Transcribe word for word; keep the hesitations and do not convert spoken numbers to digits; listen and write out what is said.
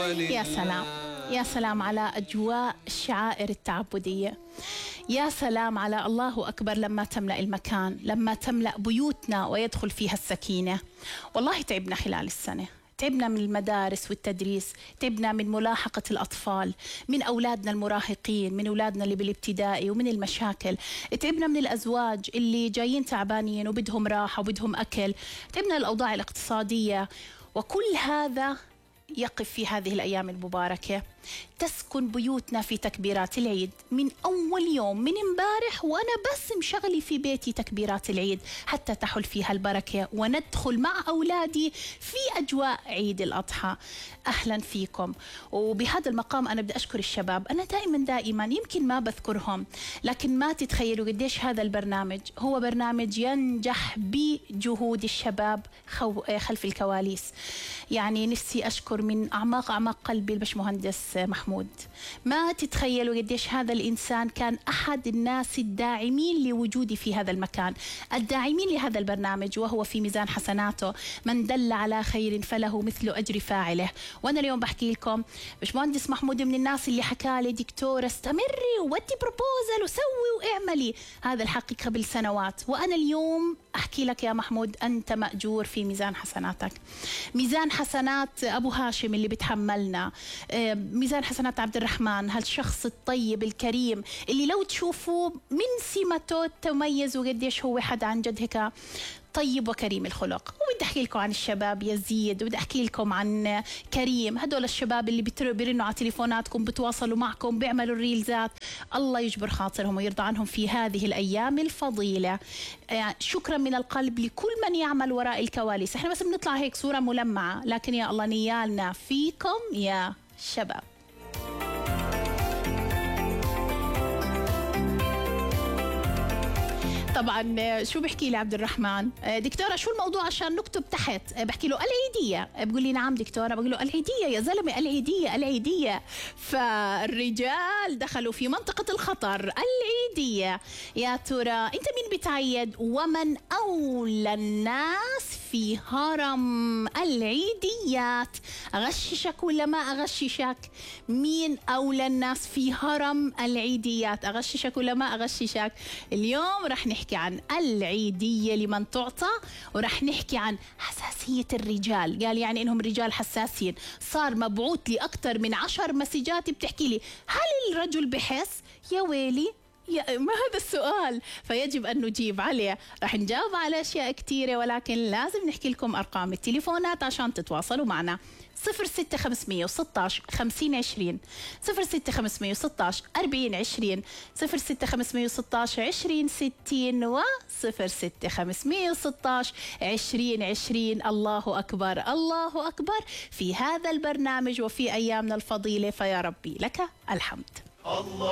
يا سلام يا سلام على أجواء الشعائر التعبدية. يا سلام على الله أكبر لما تملأ المكان، لما تملأ بيوتنا ويدخل فيها السكينة. والله تعبنا خلال السنة، تعبنا من المدارس والتدريس، تعبنا من ملاحقة الأطفال، من أولادنا المراهقين، من أولادنا اللي بالابتدائي، ومن المشاكل. تعبنا من الأزواج اللي جايين تعبانين وبدهم راحة وبدهم أكل. تعبنا الأوضاع الاقتصادية. وكل هذا يقف في هذه الأيام المباركة. تسكن بيوتنا في تكبيرات العيد من أول يوم، من امبارح وأنا بس مشغلي في بيتي تكبيرات العيد حتى تحل فيها البركة وندخل مع أولادي في أجواء عيد الأضحى. أهلا فيكم. وبهذا المقام أنا بدي أشكر الشباب. أنا دائما دائما يمكن ما بذكرهم، لكن ما تتخيلوا قديش هذا البرنامج هو برنامج ينجح بجهود الشباب خلف الكواليس. يعني نفسي أشكر من أعماق أعماق قلبي البشمهندس محمود. ما تتخيلوا قديش هذا الإنسان كان أحد الناس الداعمين لوجودي في هذا المكان، الداعمين لهذا البرنامج، وهو في ميزان حسناته. من دل على خير فله مثل أجر فاعله. وأنا اليوم بحكي لكم بشمهندس محمود من الناس اللي حكى لي دكتورة استمري وودي بروبوزل وسوي واعملي. هذا الحقيقة قبل سنوات. وأنا اليوم أحكي لك يا محمود أنت مأجور في ميزان حسناتك، ميزان حسنات أبو هاشم اللي بتحملنا، ميزان حسنات عبد الرحمن، هالشخص الطيب الكريم اللي لو تشوفوا من سمته تميز وقديش هو حدا عن جد هيك طيب وكريم الخلق. وبدي احكي لكم عن الشباب يزيد، وبدي احكي لكم عن كريم، هدول الشباب اللي بيرنوا على تليفوناتكم، بتواصلوا معكم، بيعملوا الريلزات. الله يجبر خاطرهم ويرضى عنهم في هذه الايام الفضيله. يعني شكرا من القلب لكل من يعمل وراء الكواليس. احنا بس بنطلع هيك صوره ملمعه، لكن يا الله نيالنا فيكم يا شباب. طبعا شو بحكي لي عبد الرحمن؟ دكتوره شو الموضوع عشان نكتب تحت؟ بحكي له العيديه. بقول لي نعم دكتوره. بقول له العيديه يا زلمه، العيديه العيديه. فالرجال دخلوا في منطقه الخطر. العيديه يا ترى انت مين بتعيد؟ ومن اولى الناس في هرم العيديات؟ اغششك ولا ما اغششك؟ مين اولى الناس في هرم العيديات؟ اغششك ولا ما اغششك؟ اليوم رح نحكي عن العيدية لمن تعطى، ورح نحكي عن حساسية الرجال. قال يعني إنهم رجال حساسين. صار مبعوث لي أكتر من عشر مسجات بتحكي لي هل الرجل بحس؟ يا ويلي يا ما هذا السؤال، فيجب أن نجيب عليه. رح نجاوب على أشياء كتيرة، ولكن لازم نحكي لكم أرقام التليفونات عشان تتواصلوا معنا. صفر ستة خمسمية وستاش خمسين عشرين، صفر ستة خمسمية وستاش أربعين عشرين، صفر ستة خمسمية وستاش عشرين ستين، وصفر ستة خمسمية وستاش عشرين عشرين. الله أكبر الله أكبر في هذا البرنامج وفي أيامنا الفضيلة، فيا ربي لك الحمد. الله